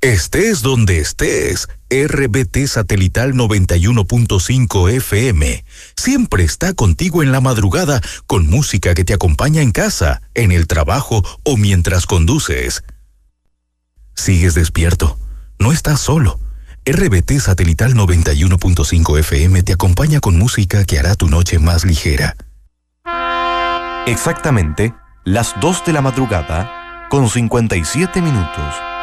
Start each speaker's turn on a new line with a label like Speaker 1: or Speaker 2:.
Speaker 1: Estés donde estés, RBT Satelital 91.5 FM siempre está contigo en la madrugada con música que te acompaña en casa, en el trabajo o mientras conduces. Sigues despierto, no estás solo. RBT Satelital 91.5 FM te acompaña con música que hará tu noche más ligera.
Speaker 2: Exactamente las 2 de la madrugada con 57 minutos.